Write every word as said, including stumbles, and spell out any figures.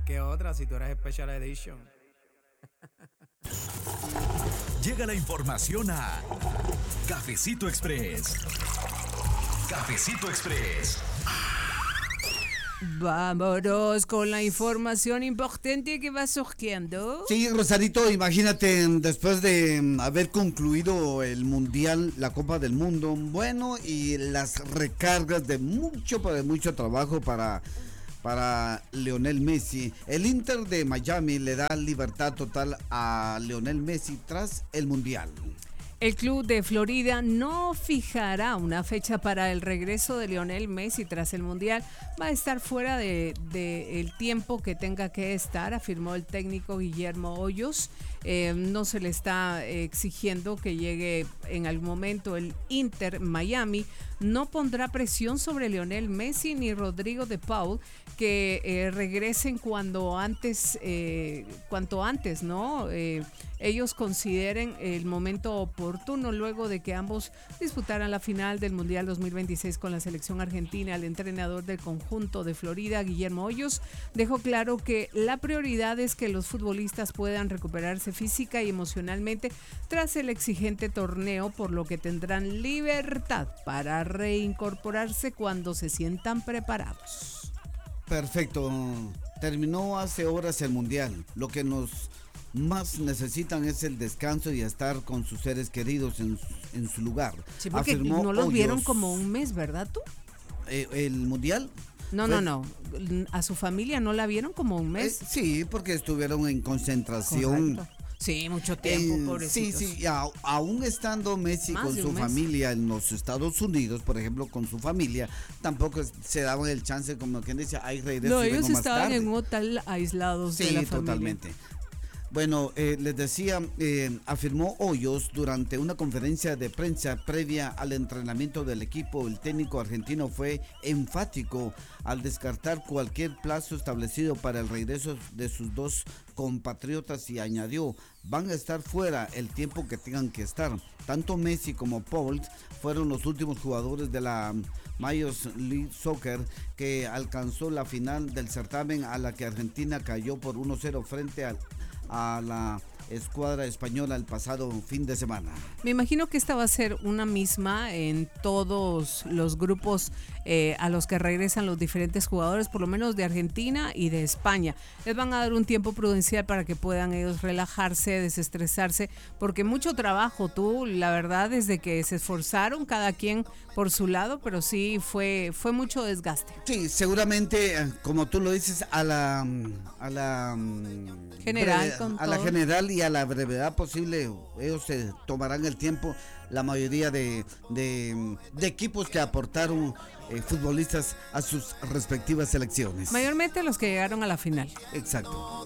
mejor que otra si tú eres Special Edition. Llega la información a Cafecito Express. Cafecito Express. Vámonos con la información importante que va surgiendo. Sí, Rosarito, imagínate, después de haber concluido el Mundial, la Copa del Mundo, bueno, y las recargas de mucho, pero de mucho trabajo para, para Lionel Messi, el Inter de Miami le da libertad total a Lionel Messi tras el Mundial. El club de Florida no fijará una fecha para el regreso de Lionel Messi tras el Mundial. Va a estar fuera de, de el tiempo que tenga que estar, afirmó el técnico Guillermo Hoyos. Eh, no se le está eh, exigiendo que llegue en algún momento. El Inter Miami no pondrá presión sobre Lionel Messi ni Rodrigo de Paul que eh, regresen cuando antes, eh, cuanto antes, ¿no? Eh, ellos consideren el momento oportuno luego de que ambos disputaran la final del Mundial dos mil veintiséis con la selección argentina. El entrenador del conjunto de Florida, Guillermo Hoyos, dejó claro que la prioridad es que los futbolistas puedan recuperarse física y emocionalmente tras el exigente torneo, por lo que tendrán libertad para reincorporarse cuando se sientan preparados. Perfecto, terminó hace horas el Mundial, lo que nos más necesitan es el descanso y estar con sus seres queridos en, en su lugar. Sí, porque Afirmó no los Hoyos. vieron como un mes, ¿verdad tú? Eh, ¿El Mundial? No, Fue... no, no. A su familia no la vieron como un mes. Eh, sí, porque estuvieron en concentración. Correcto. Sí, mucho tiempo, Eh, pobrecitos. sí, sí, a, aún estando Messi Más con de su un mes. familia en los Estados Unidos, por ejemplo, con su familia, tampoco se daban el chance, como quien dice, hay regreso. No, y ellos vengo más estaban tarde. en un hotel aislados Sí, de la familia. totalmente. Bueno, eh, les decía, eh, afirmó Hoyos durante una conferencia de prensa previa al entrenamiento del equipo. El técnico argentino fue enfático al descartar cualquier plazo establecido para el regreso de sus dos compatriotas y añadió, van a estar fuera el tiempo que tengan que estar. Tanto Messi como Paul fueron los últimos jugadores de la Major League Soccer que alcanzó la final del certamen, a la que Argentina cayó por uno cero frente al a la escuadra española el pasado fin de semana. Me imagino que esta va a ser una misma en todos los grupos eh, a los que regresan los diferentes jugadores, por lo menos de Argentina y de España. Les van a dar un tiempo prudencial para que puedan ellos relajarse, desestresarse, porque mucho trabajo, tú, la verdad, desde que se esforzaron cada quien por su lado, pero sí fue, fue mucho desgaste. Sí, seguramente, como tú lo dices, a la a la general, breve, con a la todo. general y a la brevedad posible, ellos se tomarán el tiempo. La mayoría de, de, de equipos que aportaron eh, futbolistas a sus respectivas selecciones. Mayormente los que llegaron a la final. Exacto.